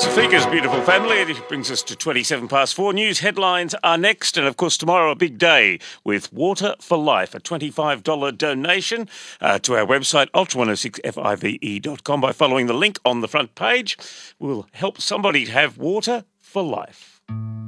Safika's beautiful family. It brings us to 27 past 4. News headlines are next. And, of course, tomorrow a big day with Water for Life, a $25 donation to our website, ultra106five.com. By following the link on the front page, we'll help somebody have water for life.